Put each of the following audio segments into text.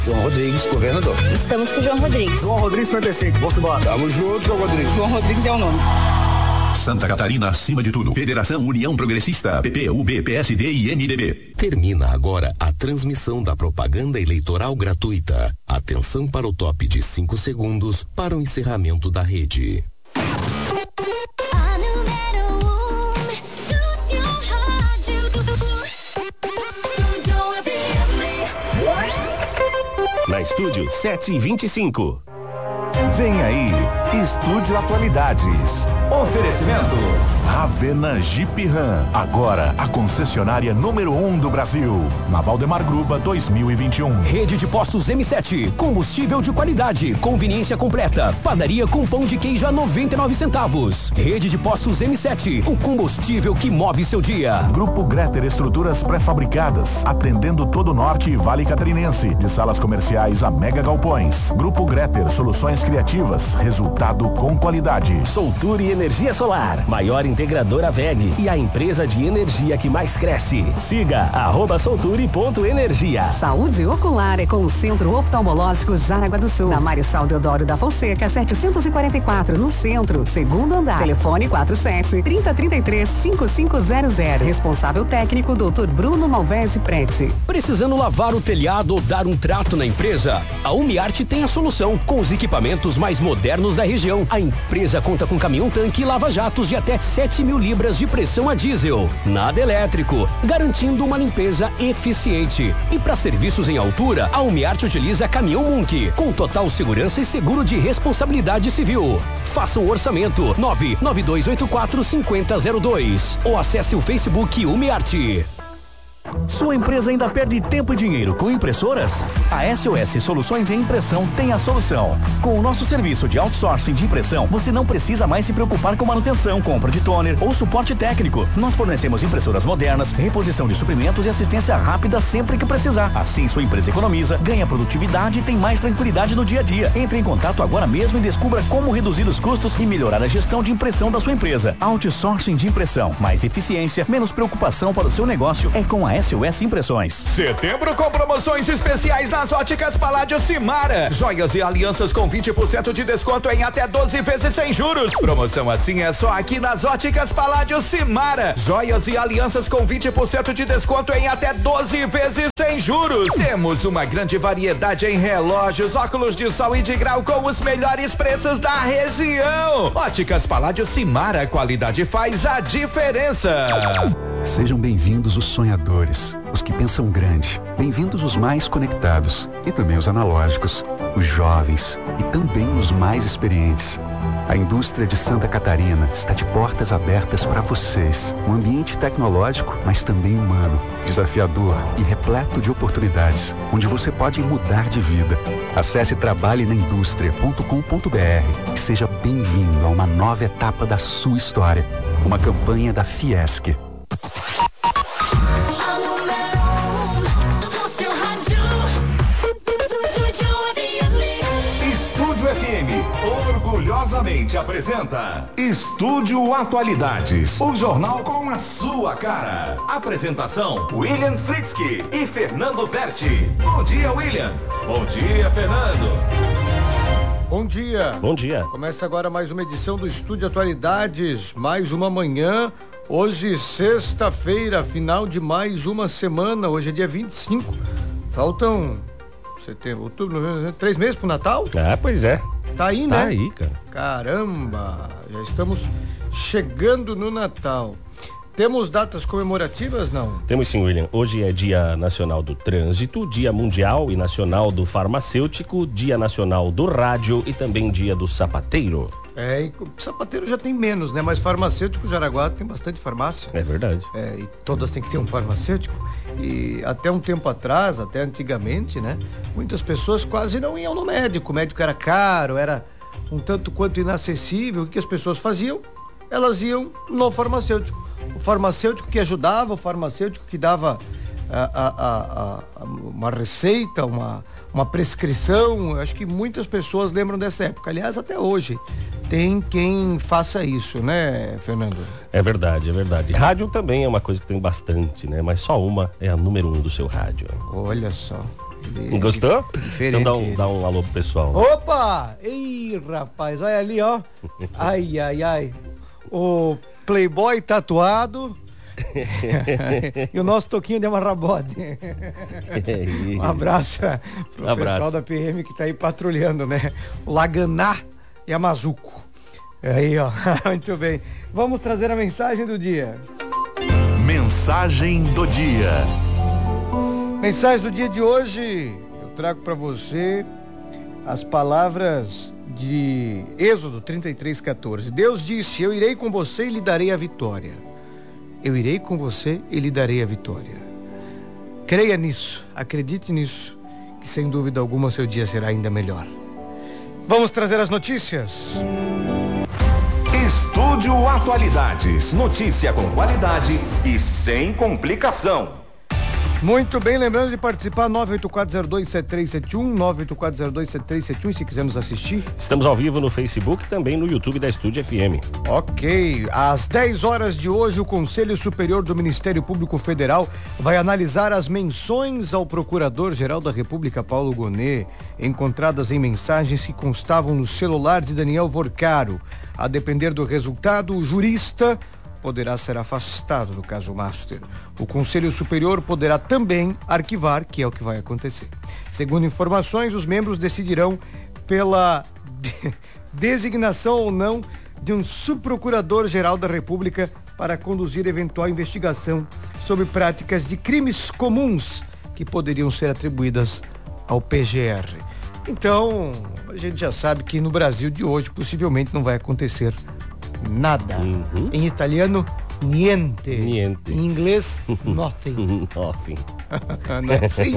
João Rodrigues, governador. Estamos com o João Rodrigues. João Rodrigues 55, vamos embora. Tamo junto, João Rodrigues. João Rodrigues é o nome. Santa Catarina acima de tudo. Federação União Progressista, PP, UB, PSD e MDB. Termina agora a transmissão da propaganda eleitoral gratuita. Atenção para o top de 5 segundos para o encerramento da rede. Na Estúdio 7h25. Vem aí, Estúdio Atualidades. Oferecimento Ravena Jeep Ram, agora a concessionária número 1 do Brasil. Na Valdemar Gruba 2021. Rede de Postos M7, combustível de qualidade, conveniência completa, padaria com pão de queijo a 99 centavos. Rede de Postos M7, o combustível que move seu dia. Grupo Greter Estruturas Pré-Fabricadas, atendendo todo o Norte e Vale Catarinense, de salas comerciais a mega galpões. Grupo Greter, soluções criativas, resultado com qualidade. Solture Energia Solar, maior integradora WEG e a empresa de energia que mais cresce. Siga @solture.energia. Saúde ocular é com o Centro Oftalmológico Jaraguá do Sul, na Marechal Deodoro da Fonseca, 744, no centro, segundo andar. Telefone 47-3033-5500. Responsável técnico, Dr. Bruno Malvese Prete. Precisando lavar o telhado ou dar um trato na empresa? A Umiarte tem a solução, com os equipamentos mais modernos da região. A empresa conta com caminhão-tanque e lava-jatos de até 7.000 libras de pressão a diesel. Nada elétrico, garantindo uma limpeza eficiente. E para serviços em altura, a Umiarte utiliza caminhão Munk, com total segurança e seguro de responsabilidade civil. Faça um orçamento 99284-5002 ou acesse o Facebook Umiarte. Sua empresa ainda perde tempo e dinheiro com impressoras? A SOS Soluções em Impressão tem a solução. Com o nosso serviço de outsourcing de impressão, você não precisa mais se preocupar com manutenção, compra de toner ou suporte técnico. Nós fornecemos impressoras modernas, reposição de suprimentos e assistência rápida sempre que precisar. Assim, sua empresa economiza, ganha produtividade e tem mais tranquilidade no dia a dia. Entre em contato agora mesmo e descubra como reduzir os custos e melhorar a gestão de impressão da sua empresa. Outsourcing de impressão. Mais eficiência, menos preocupação para o seu negócio é com a SOS Impressões. Setembro com promoções especiais nas Óticas Paládio Simara. Joias e alianças com 20% de desconto em até 12 vezes sem juros. Promoção assim é só aqui nas Óticas Paládio Simara. Joias e alianças com 20% de desconto em até 12 vezes sem juros. Temos uma grande variedade em relógios, óculos de sol e de grau com os melhores preços da região. Óticas Paládio Simara, qualidade faz a diferença. Sejam bem-vindos os sonhadores, os que pensam grande, bem-vindos os mais conectados e também os analógicos, os jovens e também os mais experientes. A indústria de Santa Catarina está de portas abertas para vocês. Um ambiente tecnológico, mas também humano, desafiador e repleto de oportunidades, onde você pode mudar de vida. Acesse trabalhenaindustria.com.br e seja bem-vindo a uma nova etapa da sua história. Uma campanha da Fiesc. Estúdio FM orgulhosamente apresenta Estúdio Atualidades, o jornal com a sua cara. Apresentação: William Fritzky e Fernando Berti. Bom dia, William. Bom dia, Fernando. Bom dia. Bom dia. Começa agora mais uma edição do Estúdio Atualidades, mais uma manhã. Hoje, sexta-feira, final de mais uma semana. Hoje é dia 25. Faltam setembro, outubro, novembro, 3 meses pro Natal? Ah, pois é. Tá aí, né? Tá aí, cara. Caramba, já estamos chegando no Natal. Temos datas comemorativas, não? Temos sim, William. Hoje é Dia Nacional do Trânsito, Dia Mundial e Nacional do Farmacêutico, Dia Nacional do Rádio e também Dia do Sapateiro. E sapateiro já tem menos, né? Mas farmacêutico, Jaraguá tem bastante farmácia. É verdade. E todas têm que ter um farmacêutico. E até um tempo atrás, até antigamente, né? Muitas pessoas quase não iam no médico. O médico era caro, era um tanto quanto inacessível. O que as pessoas faziam? Elas iam no farmacêutico. O farmacêutico que ajudava, o farmacêutico que dava uma receita, uma prescrição. Acho que muitas pessoas lembram dessa época. Aliás, até hoje tem quem faça isso, né, Fernando? É verdade, é verdade. Rádio também é uma coisa que tem bastante, né? Mas só uma é a número 1 do seu rádio. Olha só. Gostou? Diferente. Então dá um alô pro pessoal. Opa! Ei, rapaz, olha ali, ó. Ai, ai, ai. O Playboy tatuado e o nosso Toquinho de Amarrabode. Um abraço pro pessoal da PM que tá aí patrulhando, né? O Laganá e a Mazuco. Aí, ó. Muito bem. Vamos trazer a mensagem do dia. Mensagem do dia. Mensagem do dia de hoje, eu trago para você as palavras de Êxodo 33:14. Deus disse: eu irei com você e lhe darei a vitória. Eu irei com você e lhe darei a vitória. Creia nisso, acredite nisso, que sem dúvida alguma seu dia será ainda melhor. Vamos trazer as notícias. Estúdio Atualidades. Notícia com qualidade e sem complicação. Muito bem, lembrando de participar, 984027371, 984027371, se quiser nos assistir. Estamos ao vivo no Facebook e também no YouTube da Estúdio FM. Ok, às 10 horas de hoje, o Conselho Superior do Ministério Público Federal vai analisar as menções ao Procurador-Geral da República, Paulo Gonet, encontradas em mensagens que constavam no celular de Daniel Vorcaro. A depender do resultado, o jurista poderá ser afastado do caso Master. O Conselho Superior poderá também arquivar, que é o que vai acontecer. Segundo informações, os membros decidirão pela designação ou não de um subprocurador-geral da República para conduzir eventual investigação sobre práticas de crimes comuns que poderiam ser atribuídas ao PGR. Então, a gente já sabe que no Brasil de hoje possivelmente não vai acontecer nada. Em italiano, niente. Em inglês, nothing. Nothing. Não é assim?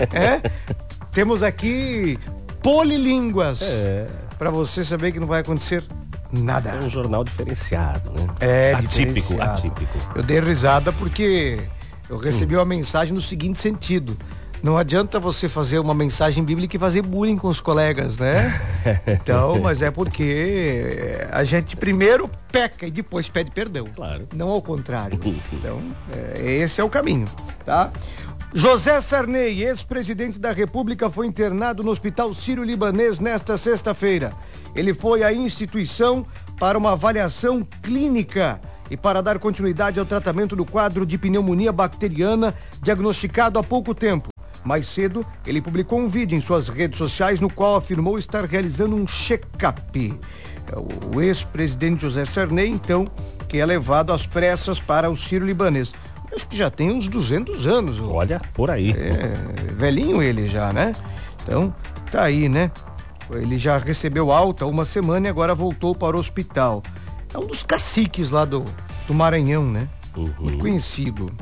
Temos aqui polilínguas para você saber que não vai acontecer nada. É um jornal diferenciado, né? Atípico. Eu dei risada porque eu recebi uma mensagem no seguinte sentido: não adianta você fazer uma mensagem bíblica e fazer bullying com os colegas, né? Então, mas é porque a gente primeiro peca e depois pede perdão. Claro. Não ao contrário. Então, esse é o caminho, tá? José Sarney, ex-presidente da República, foi internado no Hospital Sírio-Libanês nesta sexta-feira. Ele foi à instituição para uma avaliação clínica e para dar continuidade ao tratamento do quadro de pneumonia bacteriana diagnosticado há pouco tempo. Mais cedo, ele publicou um vídeo em suas redes sociais no qual afirmou estar realizando um check-up. O ex-presidente José Sarney, então, que é levado às pressas para o Sírio-Libanês. Acho que já tem uns 200 anos. Olha, por aí. Velhinho ele já, né? Então, tá aí, né? Ele já recebeu alta uma semana e agora voltou para o hospital. É um dos caciques lá do Maranhão, né? Muito conhecido.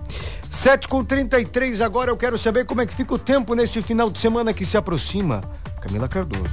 7h33 agora, eu quero saber como é que fica o tempo neste final de semana que se aproxima. Camila Cardoso.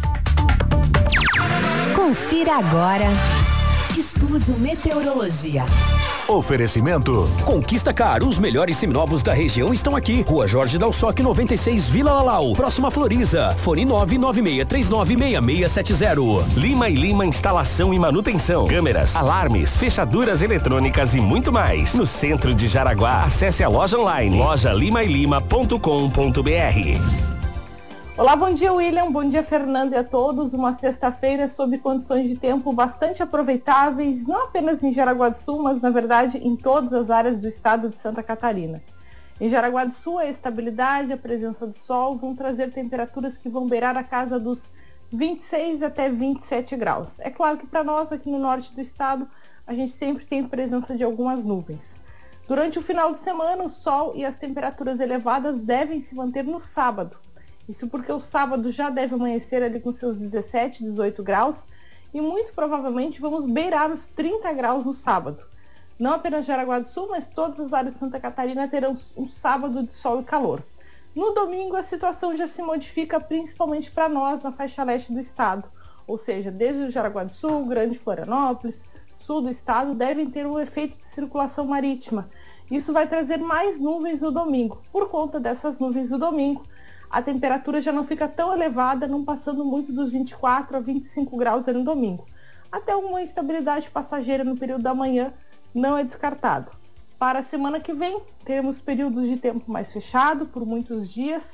Confira agora. Estúdio Meteorologia. Oferecimento. Conquista Car, os melhores seminovos da região estão aqui. Rua Jorge Dalsoque 96, Vila Lalau, próxima Floriza. Fone 996396670. Lima e Lima Instalação e Manutenção. Câmeras, alarmes, fechaduras eletrônicas e muito mais. No centro de Jaraguá, acesse a loja online lojalimaelima.com.br. Olá, bom dia William, bom dia Fernando e a todos. Uma sexta-feira sob condições de tempo bastante aproveitáveis, não apenas em Jaraguá do Sul, mas na verdade em todas as áreas do estado de Santa Catarina. Em Jaraguá do Sul, a estabilidade e a presença do sol vão trazer temperaturas que vão beirar a casa dos 26 até 27 graus. É claro que para nós aqui no norte do estado, a gente sempre tem presença de algumas nuvens. Durante o final de semana, o sol e as temperaturas elevadas devem se manter no sábado. Isso porque o sábado já deve amanhecer ali com seus 17, 18 graus e muito provavelmente vamos beirar os 30 graus no sábado. Não apenas Jaraguá do Sul, mas todas as áreas de Santa Catarina terão um sábado de sol e calor. No domingo a situação já se modifica principalmente para nós na faixa leste do estado, ou seja, desde o Jaraguá do Sul, Grande Florianópolis, sul do estado devem ter um efeito de circulação marítima. Isso vai trazer mais nuvens no domingo. Por conta dessas nuvens no domingo, a temperatura já não fica tão elevada, não passando muito dos 24 a 25 graus no domingo. Até uma instabilidade passageira no período da manhã não é descartado. Para a semana que vem, teremos períodos de tempo mais fechado por muitos dias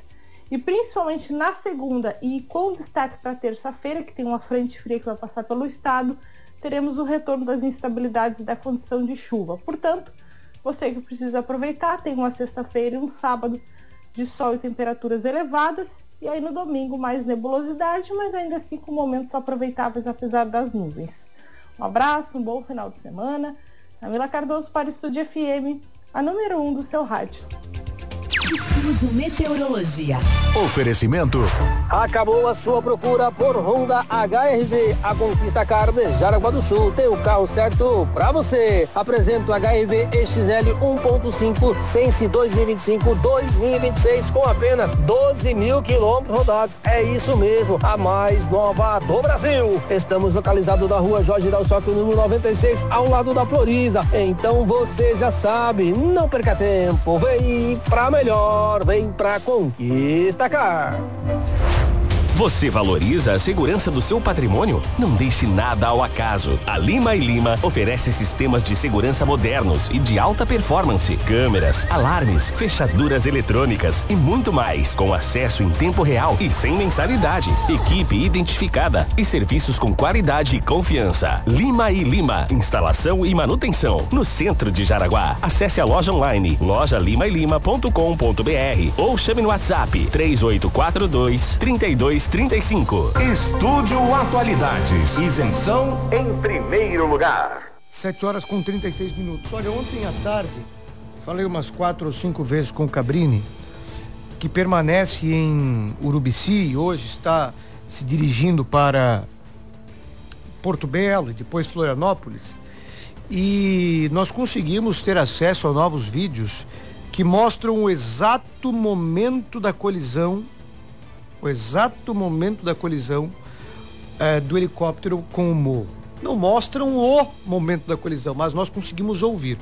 E principalmente na segunda e com destaque para terça-feira, que tem uma frente fria que vai passar pelo estado, teremos o retorno das instabilidades da condição de chuva. Portanto, você que precisa aproveitar, tem uma sexta-feira e um sábado de sol e temperaturas elevadas, e aí no domingo mais nebulosidade, mas ainda assim com momentos aproveitáveis apesar das nuvens. Um abraço, um bom final de semana. Camila Cardoso para o Estúdio FM, a número 1 do seu rádio. Estúdio Meteorologia. Oferecimento. Acabou a sua procura por Honda HR-V. A Conquista Car de Jaraguá do Sul tem o carro certo pra você. Apresento o HR-V XL 1.5 Sense 2025-2026 com apenas 12 mil quilômetros rodados. É isso mesmo, a mais nova do Brasil. Estamos localizados na rua Jorge Dalsóquio, número 96, ao lado da Floriza. Então você já sabe, não perca tempo. Vem pra melhor, vem pra Conquista Car. Você valoriza a segurança do seu patrimônio? Não deixe nada ao acaso. A Lima e Lima oferece sistemas de segurança modernos e de alta performance, câmeras, alarmes, fechaduras eletrônicas e muito mais, com acesso em tempo real e sem mensalidade. Equipe identificada e serviços com qualidade e confiança. Lima e Lima, instalação e manutenção, no centro de Jaraguá. Acesse a loja online, lojalimaelima.com.br ou chame no WhatsApp 3842-3235. Estúdio Atualidades. Isenção em primeiro lugar. 7h36. Olha, ontem à tarde, falei umas 4 ou 5 vezes com o Cabrini, que permanece em Urubici e hoje está se dirigindo para Porto Belo e depois Florianópolis. E nós conseguimos ter acesso a novos vídeos que mostram o exato momento da colisão do helicóptero com o morro. Não mostram o momento da colisão, mas nós conseguimos ouvir.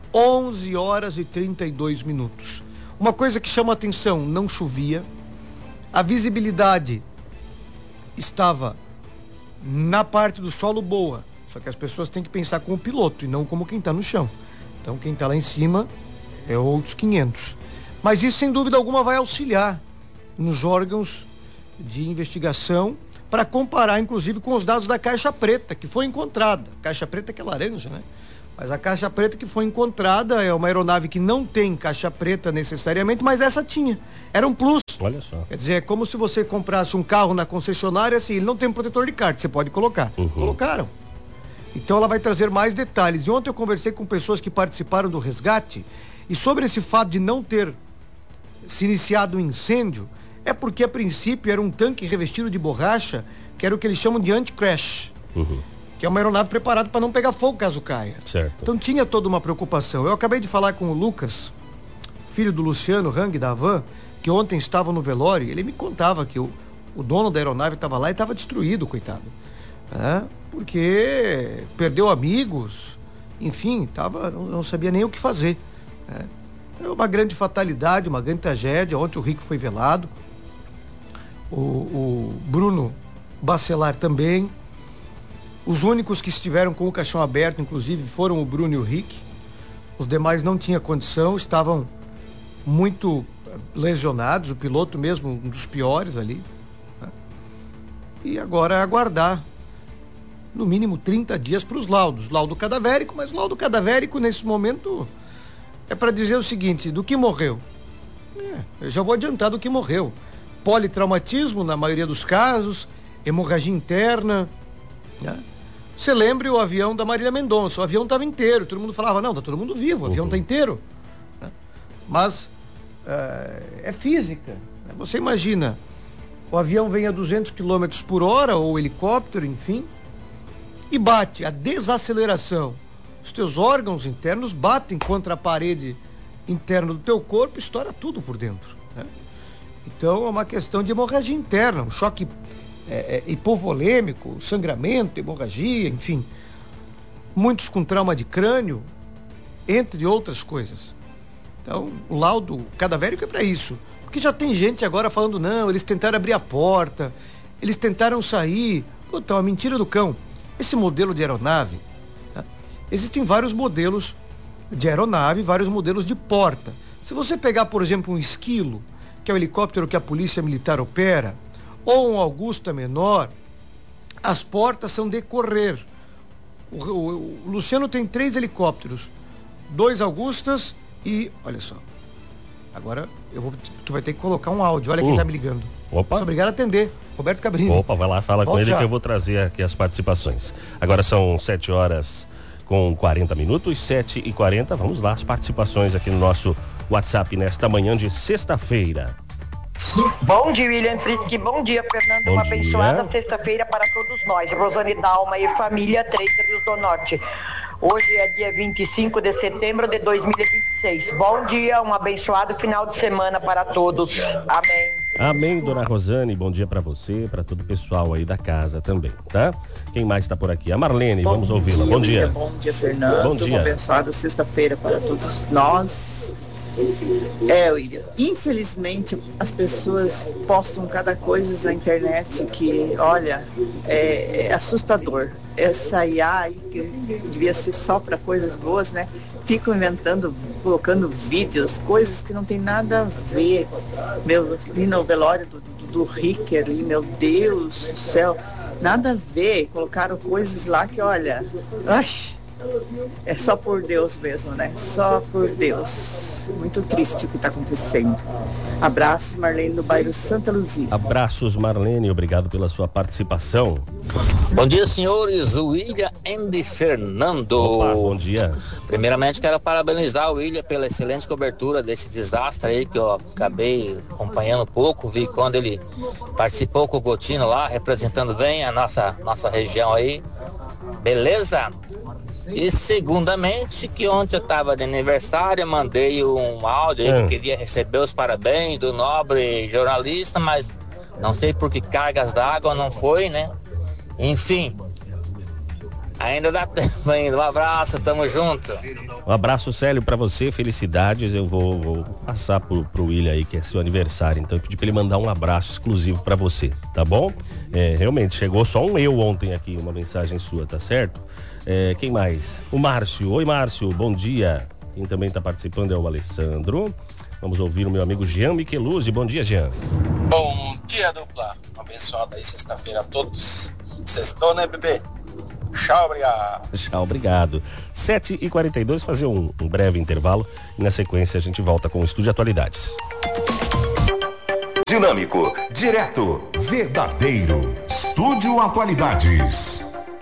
11h32. Uma coisa que chama a atenção, não chovia, a visibilidade estava na parte do solo boa, só que as pessoas têm que pensar como o piloto e não como quem está no chão. Então quem está lá em cima é outros 500. Mas isso sem dúvida alguma vai auxiliar nos órgãos de investigação para comparar inclusive com os dados da caixa preta que foi encontrada. Caixa preta que é laranja, né? Mas a caixa preta que foi encontrada é uma aeronave que não tem caixa preta necessariamente, mas essa tinha. Era um plus. Olha só. Quer dizer, é como se você comprasse um carro na concessionária, assim, ele não tem protetor de kart, você pode colocar. Colocaram. Então ela vai trazer mais detalhes. E ontem eu conversei com pessoas que participaram do resgate e sobre esse fato de não ter se iniciado um incêndio, é porque a princípio era um tanque revestido de borracha, que era o que eles chamam de anti-crash, que é uma aeronave preparada para não pegar fogo caso caia. Certo. Então tinha toda uma preocupação. Eu acabei de falar com o Lucas, filho do Luciano Hang da Havan, que ontem estava no velório. Ele me contava que o dono da aeronave estava lá e estava destruído, coitado, porque perdeu amigos, enfim, não sabia nem o que fazer. É uma grande fatalidade, uma grande tragédia. Ontem o Rico foi velado, o Bruno Bacelar também. Os únicos que estiveram com o caixão aberto, inclusive, foram o Bruno e o Rick. Os demais não tinham condição, estavam muito lesionados, o piloto mesmo, um dos piores ali. E agora é aguardar no mínimo 30 dias para os laudos. Laudo cadavérico, mas laudo cadavérico nesse momento é para dizer o seguinte: do que morreu? Eu já vou adiantar do que morreu. Politraumatismo na maioria dos casos, hemorragia interna. Você lembra o avião da Marília Mendonça? O avião estava inteiro, todo mundo falava, não, tá todo mundo vivo, o avião está inteiro. Mas é física. Você imagina, o avião vem a 200 km por hora, ou o helicóptero, enfim, e bate a desaceleração. Os teus órgãos internos batem contra a parede interna do teu corpo e estoura tudo por dentro. Então é uma questão de hemorragia interna, um choque hipovolêmico, sangramento, hemorragia, enfim. Muitos com trauma de crânio, entre outras coisas. Então o laudo cadavérico é para isso. Porque já tem gente agora falando, não, eles tentaram abrir a porta, eles tentaram sair. Puta, uma mentira do cão. Esse modelo de aeronave, existem vários modelos de aeronave, vários modelos de porta. Se você pegar, por exemplo, um esquilo, que é o helicóptero que a Polícia Militar opera, ou um Augusta menor, as portas são de correr. O Luciano tem 3 helicópteros, 2 Augustas e, olha só, agora tu vai ter que colocar um áudio, olha quem tá me ligando. Opa. Sou obrigado a atender, Roberto Cabrini. Opa, vai lá, fala com ele já. que eu vou trazer aqui as participações. Agora são 7h com 40 minutos, 7h40, vamos lá, as participações aqui no nosso WhatsApp nesta manhã de sexta-feira. Bom dia, William Fritzky. Bom dia, Fernando. Uma abençoada sexta-feira para todos nós. Rosane Dalma e família, 3 Rios do Norte. Hoje é dia 25 de setembro de 2026. Bom dia, um abençoado final de semana para todos. Amém. Amém, dona Rosane. Bom dia para você, para todo o pessoal aí da casa também, tá? Quem mais está por aqui? A Marlene, vamos ouvi-la. Bom dia. Bom dia, Fernando. Bom dia. Uma abençoada sexta-feira para todos nós. William, infelizmente as pessoas postam cada coisa na internet que, olha, é assustador. Essa IA aí, que devia ser só para coisas boas, né? Ficam inventando, colocando vídeos, coisas que não tem nada a ver. Vi no velório do Rick ali, meu Deus do céu, nada a ver. Colocaram coisas lá que, olha, é só por Deus mesmo, né? Só por Deus. Muito triste o que está acontecendo. Abraços, Marlene, do bairro Santa Luzia. Abraços, Marlene, obrigado pela sua participação. Bom dia, senhores, William e Fernando. Opa, bom dia. Primeiramente, quero parabenizar o William pela excelente cobertura desse desastre aí, que eu acabei acompanhando um pouco, vi quando ele participou com o Gotino lá, representando bem a nossa região aí. Beleza? E segundamente, que ontem eu estava de aniversário, mandei um áudio aí que queria receber os parabéns do nobre jornalista, mas não sei por que cargas d'água não foi, né? Enfim, ainda dá tempo ainda. Um abraço, tamo junto. Um abraço, Célio, pra você, felicidades. Eu vou passar pro William aí, que é seu aniversário, então eu pedi pra ele mandar um abraço exclusivo pra você, tá bom? Realmente, chegou só um eu ontem aqui, uma mensagem sua, tá certo? Quem mais? O Márcio. Oi, Márcio, bom dia. Quem também tá participando é o Alessandro. Vamos ouvir o meu amigo Jean Micheluzzi. Bom dia, Jean. Bom dia, dupla. Uma abençoada aí sexta-feira a todos. Sextou, né, bebê? Tchau, obrigado. Tchau, obrigado. 7h42, fazer um breve intervalo e na sequência a gente volta com o Estúdio Atualidades. Dinâmico, direto, verdadeiro. Estúdio Atualidades.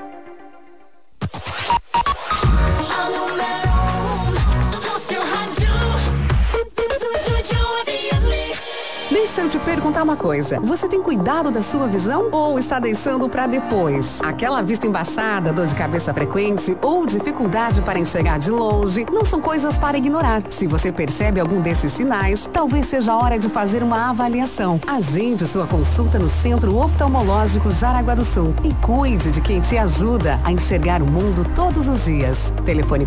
Deixa eu te perguntar uma coisa. Você tem cuidado da sua visão ou está deixando para depois? Aquela vista embaçada, dor de cabeça frequente ou dificuldade para enxergar de longe não são coisas para ignorar. Se você percebe algum desses sinais, talvez seja a hora de fazer uma avaliação. Agende sua consulta no Centro Oftalmológico Jaraguá do Sul e cuide de quem te ajuda a enxergar o mundo todos os dias. Telefone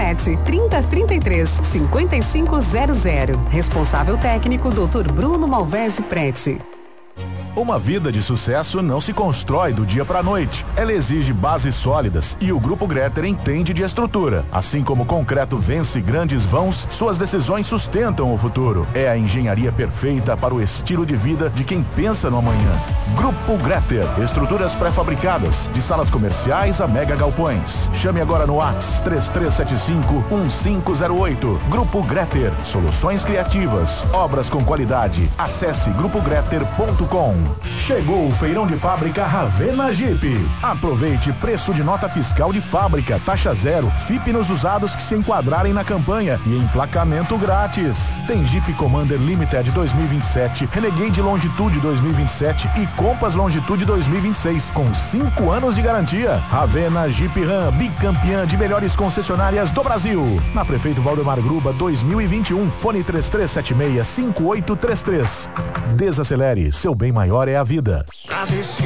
47-3033-5500. Responsável técnico, Dr. Bruno Malvese Prete. Uma vida de sucesso não se constrói do dia para a noite. Ela exige bases sólidas e o Grupo Greter entende de estrutura. Assim como o concreto vence grandes vãos, suas decisões sustentam o futuro. É a engenharia perfeita para o estilo de vida de quem pensa no amanhã. Grupo Greter, estruturas pré-fabricadas, de salas comerciais a mega galpões. Chame agora no WhatsApp 3375-1508. Grupo Greter, soluções criativas, obras com qualidade. Acesse grupogreter.com. Chegou o feirão de fábrica Ravena Jeep. Aproveite preço de nota fiscal de fábrica, taxa zero, FIP nos usados que se enquadrarem na campanha e emplacamento grátis. Tem Jeep Commander Limited 2027, Renegade Longitude 2027 e Compass Longitude 2026 com 5 anos de garantia. Ravena Jeep Ram, bicampeã de melhores concessionárias do Brasil. Na Prefeito Valdemar Gruba 2021, fone 3376-5833. Desacelere, seu bem maior é a vida.